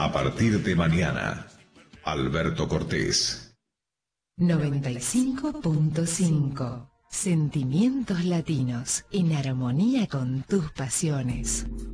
A partir de mañana, Alberto Cortés. 95.5. Sentimientos latinos en armonía con tus pasiones.